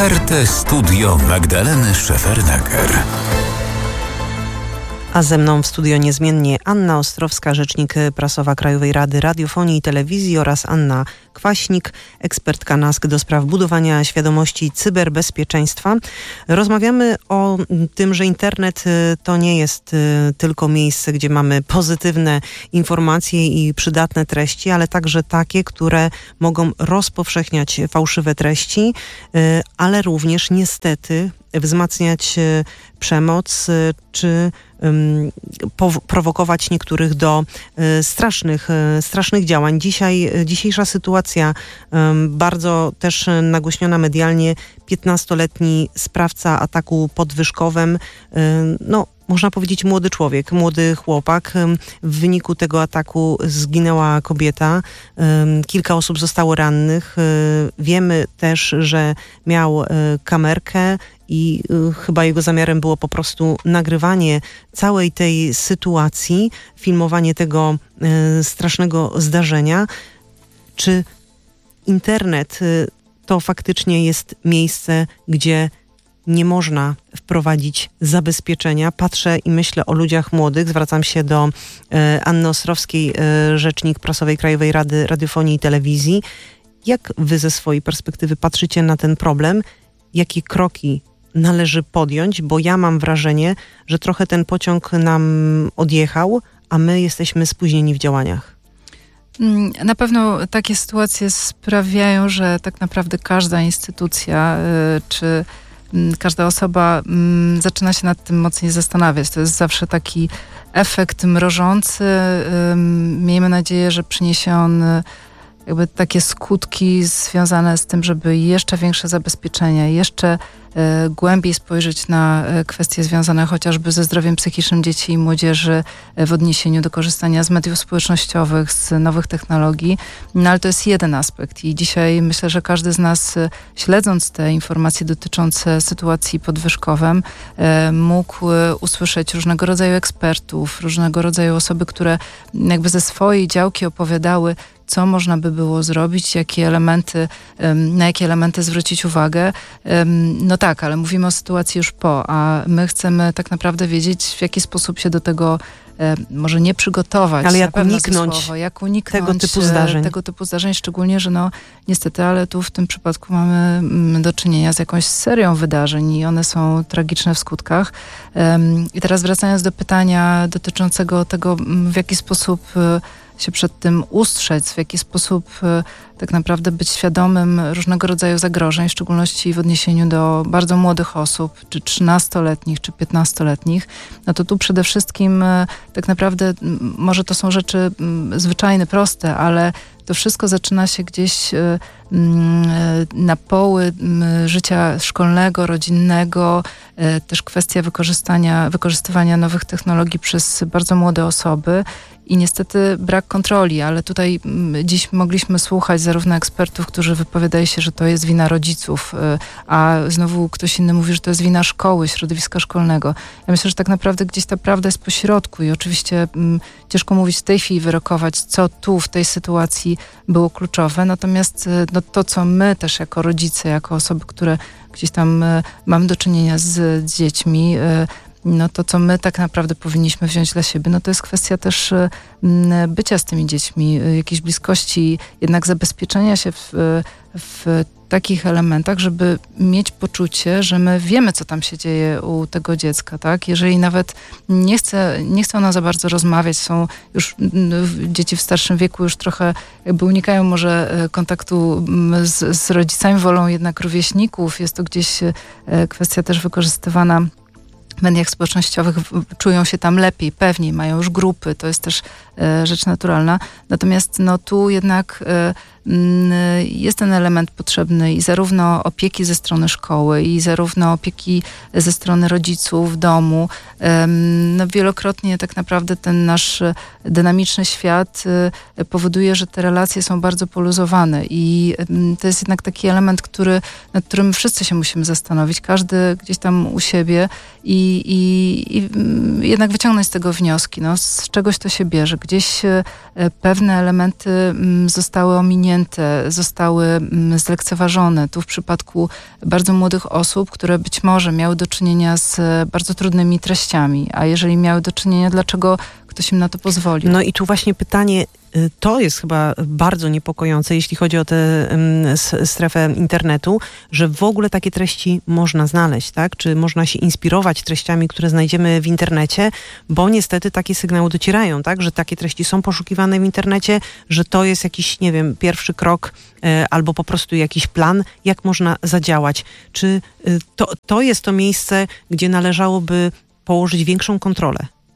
Ofertę Studio Magdaleny Szefernaker. A ze mną w studio niezmiennie Anna Ostrowska, rzecznik prasowa Krajowej Rady Radiofonii i Telewizji, oraz Anna Kwaśnik, ekspertka NASK do spraw budowania świadomości cyberbezpieczeństwa. Rozmawiamy o tym, że internet to nie jest tylko miejsce, gdzie mamy pozytywne informacje i przydatne treści, ale także takie, które mogą rozpowszechniać fałszywe treści, ale również niestety wzmacniać przemoc czy prowokować niektórych do strasznych działań. Dzisiejsza sytuacja, bardzo też nagłośniona medialnie, 15-letni sprawca ataku pod Wyszkowem, można powiedzieć młody człowiek, młody chłopak. W wyniku tego ataku zginęła kobieta, kilka osób zostało rannych. Wiemy też, że miał kamerkę i chyba jego zamiarem było po prostu nagrywanie całej tej sytuacji, filmowanie tego strasznego zdarzenia. Czy internet to faktycznie jest miejsce, gdzie nie można wprowadzić zabezpieczenia? Patrzę i myślę o ludziach młodych. Zwracam się do Anny Ostrowskiej, rzecznik prasowej Krajowej Rady Radiofonii i Telewizji. Jak wy ze swojej perspektywy patrzycie na ten problem? Jakie kroki należy podjąć? Bo ja mam wrażenie, że trochę ten pociąg nam odjechał, a my jesteśmy spóźnieni w działaniach. Na pewno takie sytuacje sprawiają, że tak naprawdę każda instytucja czy każda osoba zaczyna się nad tym mocniej zastanawiać. To jest zawsze taki efekt mrożący. Miejmy nadzieję, że przyniesie on jakby takie skutki związane z tym, żeby jeszcze większe zabezpieczenia, jeszcze głębiej spojrzeć na kwestie związane chociażby ze zdrowiem psychicznym dzieci i młodzieży w odniesieniu do korzystania z mediów społecznościowych, z nowych technologii. No ale to jest jeden aspekt i dzisiaj myślę, że każdy z nas, śledząc te informacje dotyczące sytuacji pod Wyszkowem, mógł usłyszeć różnego rodzaju ekspertów, różnego rodzaju osoby, które jakby ze swojej działki opowiadały, co można by było zrobić, na jakie elementy zwrócić uwagę. No tak, ale mówimy o sytuacji już po, a my chcemy tak naprawdę wiedzieć, w jaki sposób się do tego może nie przygotować, ale jak uniknąć tego typu zdarzeń, szczególnie, że niestety, ale tu w tym przypadku mamy do czynienia z jakąś serią wydarzeń i one są tragiczne w skutkach. I teraz wracając do pytania dotyczącego tego, w jaki sposób się przed tym ustrzec, w jaki sposób tak naprawdę być świadomym różnego rodzaju zagrożeń, w szczególności w odniesieniu do bardzo młodych osób, czy 13-letnich, czy 15-letnich, no to tu przede wszystkim tak naprawdę może to są rzeczy zwyczajne, proste, ale to wszystko zaczyna się gdzieś na poły życia szkolnego, rodzinnego, też kwestia wykorzystywania nowych technologii przez bardzo młode osoby i niestety brak kontroli, ale tutaj dziś mogliśmy słuchać zarówno ekspertów, którzy wypowiadają się, że to jest wina rodziców, a znowu ktoś inny mówi, że to jest wina szkoły, środowiska szkolnego. Ja myślę, że tak naprawdę gdzieś ta prawda jest pośrodku i oczywiście ciężko mówić w tej chwili, wyrokować, co tu w tej sytuacji było kluczowe, natomiast to, co my też jako rodzice, jako osoby, które gdzieś tam mamy do czynienia z dziećmi, to, co my tak naprawdę powinniśmy wziąć dla siebie, to jest kwestia też bycia z tymi dziećmi, jakiejś bliskości, jednak zabezpieczenia się w takich elementach, żeby mieć poczucie, że my wiemy, co tam się dzieje u tego dziecka, tak? Jeżeli nawet nie chce ona za bardzo rozmawiać, są już dzieci w starszym wieku już trochę jakby unikają może kontaktu z rodzicami, wolą jednak rówieśników, jest to gdzieś kwestia też wykorzystywana w mediach społecznościowych, czują się tam lepiej, pewniej, mają już grupy, to jest też rzecz naturalna. Natomiast tu jednak jest ten element potrzebny i zarówno opieki ze strony szkoły, i zarówno opieki ze strony rodziców w domu. Wielokrotnie tak naprawdę ten nasz dynamiczny świat powoduje, że te relacje są bardzo poluzowane i to jest jednak taki element, nad którym wszyscy się musimy zastanowić, każdy gdzieś tam u siebie i jednak wyciągnąć z tego wnioski. Z czegoś to się bierze. Gdzieś pewne elementy zostały ominięte, usunięte, zostały zlekceważone. Tu w przypadku bardzo młodych osób, które być może miały do czynienia z bardzo trudnymi treściami, a jeżeli miały do czynienia, dlaczego ktoś im na to pozwoli? No i tu właśnie pytanie, to jest chyba bardzo niepokojące, jeśli chodzi o tę strefę internetu, że w ogóle takie treści można znaleźć, tak? Czy można się inspirować treściami, które znajdziemy w internecie, bo niestety takie sygnały docierają, tak? Że takie treści są poszukiwane w internecie, że to jest jakiś, nie wiem, pierwszy krok albo po prostu jakiś plan, jak można zadziałać. Czy to jest to miejsce, gdzie należałoby położyć większą kontrolę?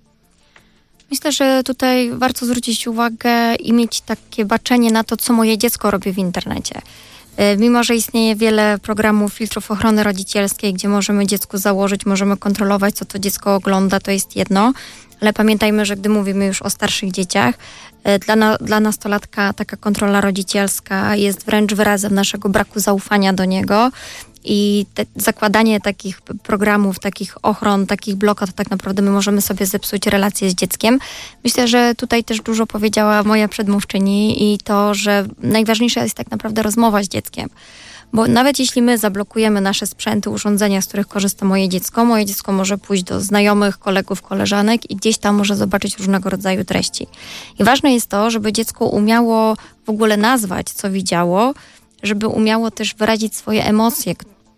Myślę, że tutaj warto zwrócić uwagę i mieć takie baczenie na to, co moje dziecko robi w internecie. Mimo że istnieje wiele programów, filtrów ochrony rodzicielskiej, gdzie możemy dziecku założyć, możemy kontrolować, co to dziecko ogląda, to jest jedno. Ale pamiętajmy, że gdy mówimy już o starszych dzieciach, dla nastolatka taka kontrola rodzicielska jest wręcz wyrazem naszego braku zaufania do niego. I zakładanie takich programów, takich ochron, takich blokad, to tak naprawdę my możemy sobie zepsuć relacje z dzieckiem. Myślę, że tutaj też dużo powiedziała moja przedmówczyni i to, że najważniejsza jest tak naprawdę rozmowa z dzieckiem. Bo nawet jeśli my zablokujemy nasze sprzęty, urządzenia, z których korzysta moje dziecko może pójść do znajomych, kolegów, koleżanek i gdzieś tam może zobaczyć różnego rodzaju treści. I ważne jest to, żeby dziecko umiało w ogóle nazwać, co widziało, żeby umiało też wyrazić swoje emocje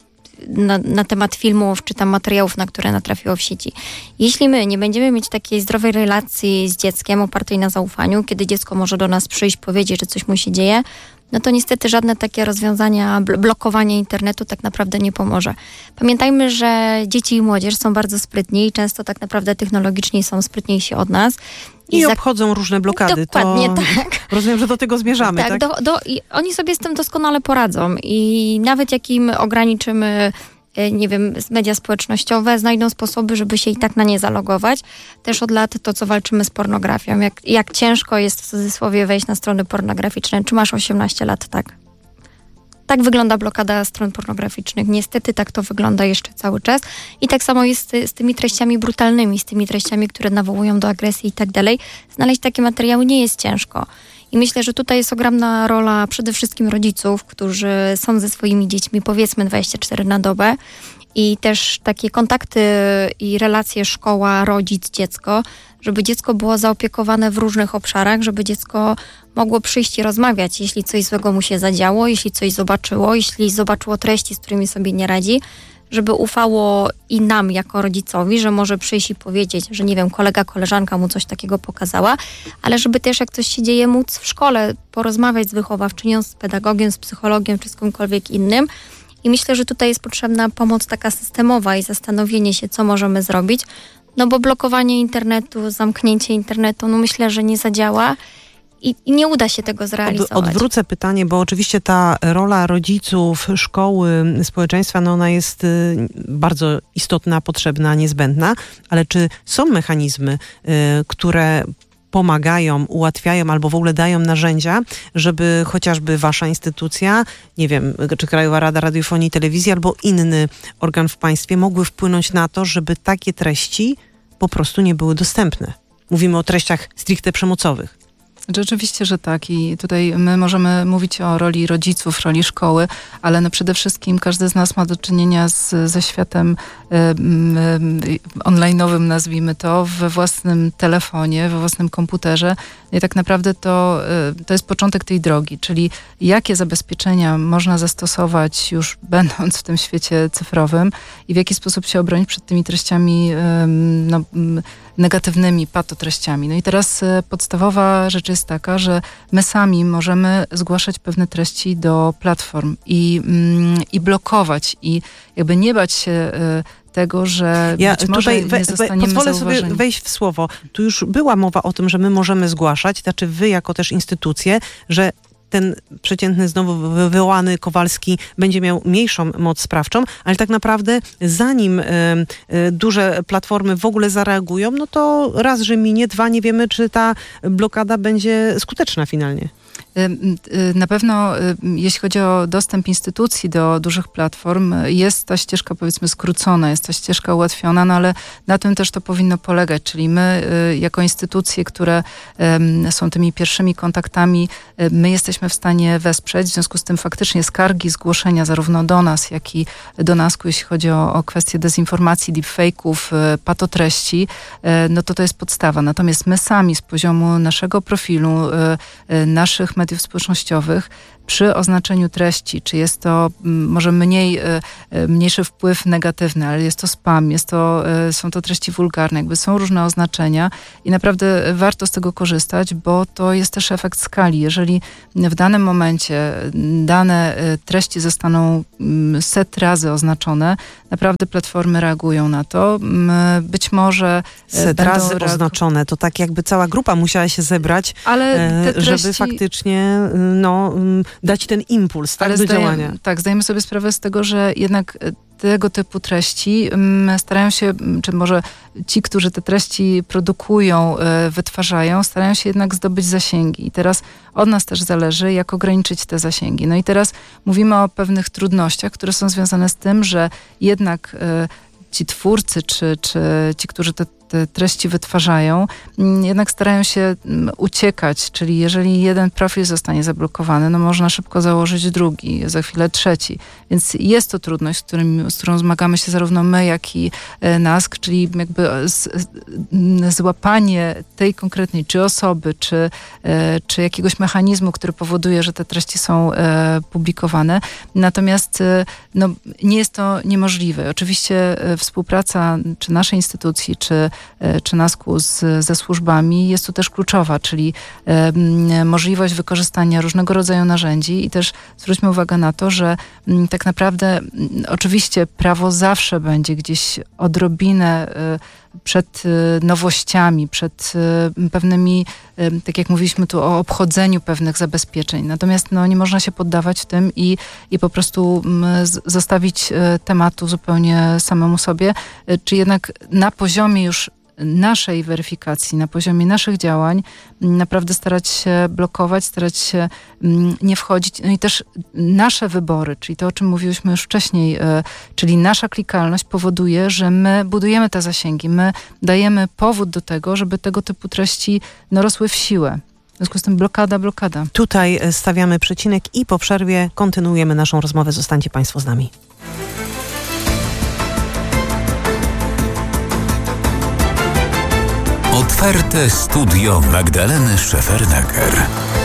na temat filmów czy tam materiałów, na które natrafiło w sieci. Jeśli my nie będziemy mieć takiej zdrowej relacji z dzieckiem opartej na zaufaniu, kiedy dziecko może do nas przyjść, powiedzieć, że coś mu się dzieje, no to niestety żadne takie rozwiązania, blokowanie internetu tak naprawdę nie pomoże. Pamiętajmy, że dzieci i młodzież są bardzo sprytni i często tak naprawdę technologicznie są sprytniejsi od nas. I obchodzą różne blokady. Dokładnie, tak. Rozumiem, że do tego zmierzamy, tak? I oni sobie z tym doskonale poradzą i nawet jak im ograniczymy, nie wiem, media społecznościowe, znajdą sposoby, żeby się i tak na nie zalogować. Też od lat to, co walczymy z pornografią. Jak ciężko jest w cudzysłowie wejść na strony pornograficzne. Czy masz 18 lat? Tak. Tak wygląda blokada stron pornograficznych. Niestety tak to wygląda jeszcze cały czas. I tak samo jest z tymi treściami brutalnymi, z tymi treściami, które nawołują do agresji i tak dalej. Znaleźć takie materiały nie jest ciężko. I myślę, że tutaj jest ogromna rola przede wszystkim rodziców, którzy są ze swoimi dziećmi powiedzmy 24 na dobę i też takie kontakty i relacje szkoła, rodzic, dziecko, żeby dziecko było zaopiekowane w różnych obszarach, żeby dziecko mogło przyjść i rozmawiać, jeśli coś złego mu się zadziało, jeśli coś zobaczyło, jeśli zobaczyło treści, z którymi sobie nie radzi, żeby ufało i nam jako rodzicowi, że może przyjść i powiedzieć, że nie wiem, kolega, koleżanka mu coś takiego pokazała, ale żeby też jak coś się dzieje móc w szkole porozmawiać z wychowawczynią, z pedagogiem, z psychologiem czy z kimkolwiek innym. I myślę, że tutaj jest potrzebna pomoc taka systemowa i zastanowienie się, co możemy zrobić, no bo blokowanie internetu, zamknięcie internetu, no myślę, że nie zadziała. I nie uda się tego zrealizować. Odwrócę pytanie, bo oczywiście ta rola rodziców, szkoły, społeczeństwa, no ona jest bardzo istotna, potrzebna, niezbędna, ale czy są mechanizmy, które pomagają, ułatwiają albo w ogóle dają narzędzia, żeby chociażby wasza instytucja, nie wiem, czy Krajowa Rada Radiofonii i Telewizji albo inny organ w państwie mogły wpłynąć na to, żeby takie treści po prostu nie były dostępne? Mówimy o treściach stricte przemocowych. Rzeczywiście, że tak i tutaj my możemy mówić o roli rodziców, roli szkoły, ale no przede wszystkim każdy z nas ma do czynienia ze światem online'owym, nazwijmy to, we własnym telefonie, we własnym komputerze. I tak naprawdę to jest początek tej drogi, czyli jakie zabezpieczenia można zastosować już będąc w tym świecie cyfrowym i w jaki sposób się obronić przed tymi treściami negatywnymi, patotreściami. No i teraz podstawowa rzecz jest taka, że my sami możemy zgłaszać pewne treści do platform i blokować i jakby nie bać się tego, że być może nie zostaniemy pozwolę zauważeni. sobie wejść w słowo. Tu już była mowa o tym, że my możemy zgłaszać, znaczy wy jako też instytucje, że ten przeciętny znowu wywołany Kowalski będzie miał mniejszą moc sprawczą, ale tak naprawdę zanim duże platformy w ogóle zareagują, no to raz, że minie, dwa, nie wiemy, czy ta blokada będzie skuteczna finalnie. Na pewno jeśli chodzi o dostęp instytucji do dużych platform, jest ta ścieżka powiedzmy skrócona, jest ta ścieżka ułatwiona, no ale na tym też to powinno polegać, czyli my jako instytucje, które są tymi pierwszymi kontaktami, my jesteśmy w stanie wesprzeć, w związku z tym faktycznie skargi, zgłoszenia zarówno do nas, jak i do NASK-u, jeśli chodzi o kwestie dezinformacji, deepfake'ów, patotreści, no to jest podstawa. Natomiast my sami z poziomu naszego profilu, naszych mediów społecznościowych, przy oznaczeniu treści, czy jest to może mniejszy wpływ negatywny, ale jest to spam, są to treści wulgarne, jakby są różne oznaczenia i naprawdę warto z tego korzystać, bo to jest też efekt skali. Jeżeli w danym momencie dane treści zostaną 100 razy oznaczone, naprawdę platformy reagują na to. Być może 100 razy oznaczone, to tak jakby cała grupa musiała się zebrać, ale treści, żeby faktycznie dać ten impuls do działania. Tak, zdajemy sobie sprawę z tego, że jednak tego typu treści starają się, czy może ci, którzy te treści produkują, wytwarzają, starają się jednak zdobyć zasięgi. I teraz od nas też zależy, jak ograniczyć te zasięgi. No i teraz mówimy o pewnych trudnościach, które są związane z tym, że jednak ci twórcy, czy ci, którzy te treści wytwarzają, jednak starają się uciekać, czyli jeżeli jeden profil zostanie zablokowany, no można szybko założyć drugi, za chwilę trzeci. Więc jest to trudność, z którą zmagamy się zarówno my, jak i NASK, czyli jakby złapanie tej konkretnej czy osoby, czy jakiegoś mechanizmu, który powoduje, że te treści są publikowane. Natomiast nie jest to niemożliwe. Oczywiście współpraca czy naszej instytucji, czy NASK-u ze służbami jest tu też kluczowa, czyli możliwość wykorzystania różnego rodzaju narzędzi i też zwróćmy uwagę na to, że tak naprawdę oczywiście prawo zawsze będzie gdzieś odrobinę przed nowościami, przed pewnymi, tak jak mówiliśmy tu o obchodzeniu pewnych zabezpieczeń. Natomiast nie można się poddawać w tym i po prostu zostawić tematu zupełnie samemu sobie, czy jednak na poziomie już naszej weryfikacji, na poziomie naszych działań naprawdę starać się blokować, starać się nie wchodzić. No i też nasze wybory, czyli to, o czym mówiłyśmy już wcześniej, czyli nasza klikalność powoduje, że my budujemy te zasięgi, my dajemy powód do tego, żeby tego typu treści rosły w siłę. W związku z tym blokada. Tutaj stawiamy przecinek i po przerwie kontynuujemy naszą rozmowę. Zostańcie Państwo z nami. Otwarte studio Magdaleny Szefernaker.